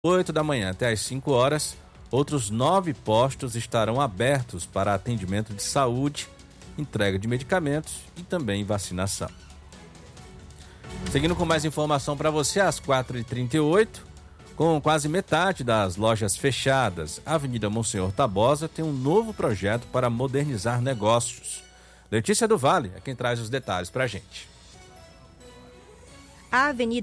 8 da manhã até às 5 horas, outros 9 postos estarão abertos para atendimento de saúde, entrega de medicamentos e também vacinação. Seguindo com mais informação para você, às 4h38, com quase metade das lojas fechadas, a Avenida Monsenhor Tabosa tem um novo projeto para modernizar negócios. Letícia do Vale é quem traz os detalhes para a gente. A Avenida